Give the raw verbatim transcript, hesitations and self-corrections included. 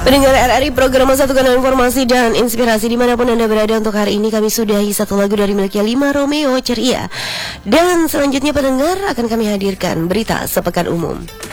Pendengar R R I, program Satukan Informasi dan Inspirasi dimanapun Anda berada, untuk hari ini kami sudahi satu lagu dari miliknya Lima Romeo Ceria. Dan selanjutnya pendengar akan kami hadirkan berita sepekan umum.